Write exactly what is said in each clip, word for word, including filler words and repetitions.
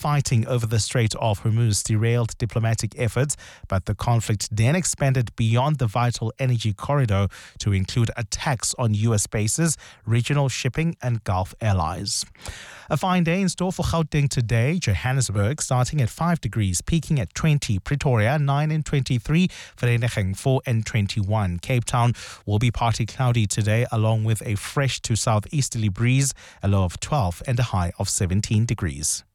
fighting over the Strait of Hormuz derailed diplomatic efforts, but the conflict then expanded beyond the vital energy corridor to include attacks on U S bases, regional shipping and Gulf allies. A fine day in store for Gauteng today. Johannesburg starting at five degrees, peaking at twenty. Pretoria nine and twenty-three. Vereeniging four and twenty-one. Cape Town will be partly cloudy today, along with a fresh to southeasterly breeze, a low of twelve and a high of seventeen degrees.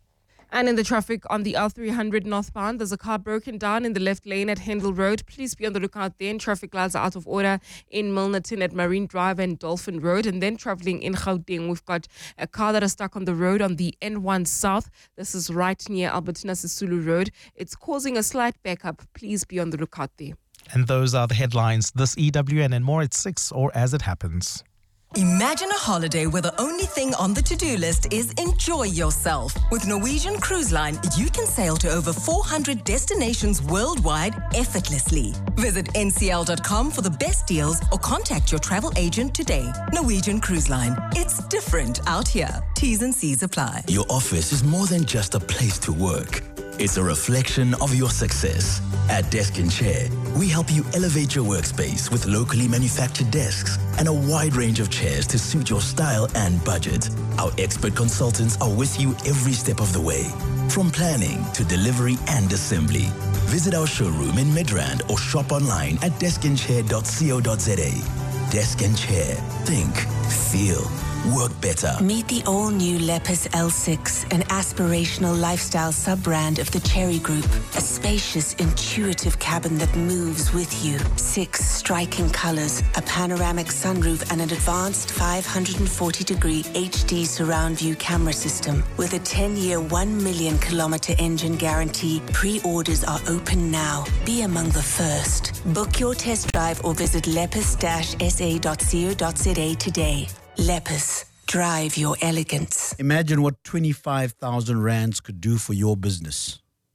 And in the traffic on the L three hundred northbound, there's a car broken down in the left lane at Hendel Road. Please be on the lookout then. Traffic lights are out of order in Milnerton at Marine Drive and Dolphin Road. And then traveling in Gauteng, we've got a car that is stuck on the road on the N one South. This is right near Albertina Sisulu Road. It's causing a slight backup. Please be on the lookout there. And those are the headlines. This E W N and more at six or as it happens. Imagine a holiday where the only thing on the to-do list is enjoy yourself. With Norwegian Cruise Line, you can sail to over four hundred destinations worldwide effortlessly. Visit N C L dot com for the best deals or contact your travel agent today. Norwegian Cruise Line. It's different out here. T's and C's apply. Your office is more than just a place to work. It's a reflection of your success. At Desk and Chair, we help you elevate your workspace with locally manufactured desks and a wide range of chairs to suit your style and budget. Our expert consultants are with you every step of the way, from planning to delivery and assembly. Visit our showroom in Midrand or shop online at desk and chair dot co dot za. Desk and Chair. Think, feel, work better. Meet the all-new Lepus L six, an aspirational lifestyle sub-brand of the Cherry Group. A spacious, intuitive cabin that moves with you. Six striking colors, a panoramic sunroof, and an advanced five hundred forty degree H D surround view camera system. With a ten-year, one million kilometer engine guarantee, pre-orders are open now. Be among the first. Book your test drive or visit lepus dash s a dot co dot za today. Lepus, drive your elegance. Imagine what twenty-five thousand rands could do for your business.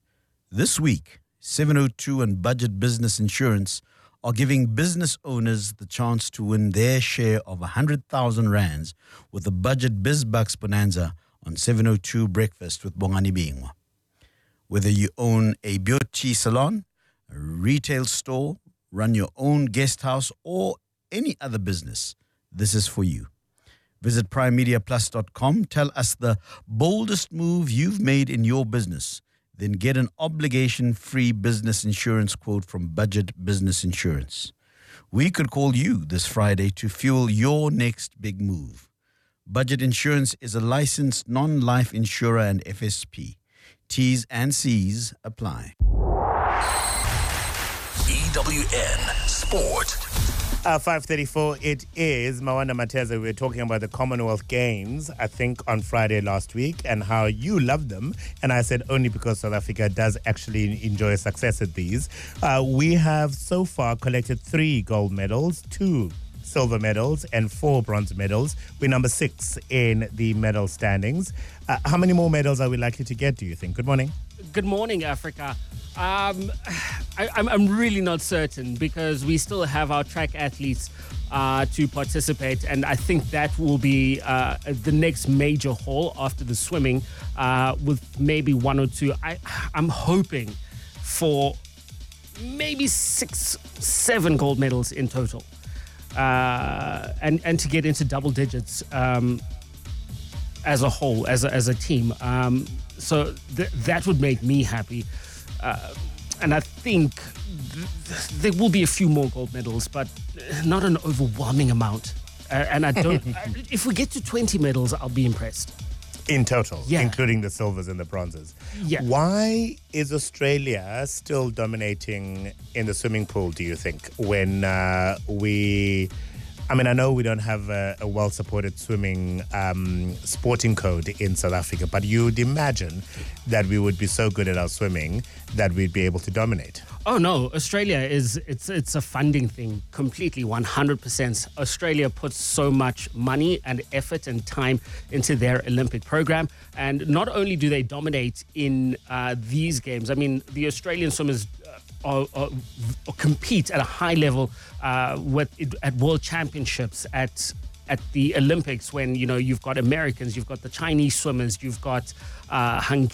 This week, seven oh two and Budget Business Insurance are giving business owners the chance to win their share of one hundred thousand rands with the Budget BizBucks Bonanza on seven oh two Breakfast with Bongani Bingwa. Whether you own a beauty salon, a retail store, run your own guest house, or any other business, this is for you. Visit prime media plus dot com. Tell us the boldest move you've made in your business. Then get an obligation-free business insurance quote from Budget Business Insurance. We could call you this Friday to fuel your next big move. Budget Insurance is a licensed non-life insurer and F S P. T's and C's apply. E W N Sport. Uh, five thirty-four, it is. Mawanda Mateza, we were talking about the Commonwealth Games, I think, on Friday last week, and how you loved them. And I said only because South Africa does actually enjoy success at these. Uh, we have so far collected three gold medals, two silver medals, and four bronze medals. We're number six in the medal standings. Uh, how many more medals are we likely to get, do you think? Good morning. Good morning, Africa. Um, I, I'm, I'm really not certain because we still have our track athletes uh, to participate, and I think that will be uh, the next major haul after the swimming, uh, with maybe one or two. I, I'm hoping for maybe six, seven gold medals in total, uh, and and to get into double digits um, as a whole, as a, as a team. Um, so th- that would make me happy. Uh, and I think th- there will be a few more gold medals, but not an overwhelming amount. Uh, and I don't. If we get to twenty medals, I'll be impressed. In total, yeah. Including the silvers and the bronzes. Yeah. Why is Australia still dominating in the swimming pool, do you think, when uh, we... I mean, I know we don't have a, a well-supported swimming um, sporting code in South Africa, but you'd imagine that we would be so good at our swimming that we'd be able to dominate. Oh, no. Australia is, it's it's a funding thing, completely, one hundred percent. Australia puts so much money and effort and time into their Olympic program. And not only do they dominate in uh, these games, I mean, the Australian swimmers Or, or, or compete at a high level uh, with at world championships, at at the Olympics, when you know you've got Americans, you've got the Chinese swimmers, you've got uh, Hungarian.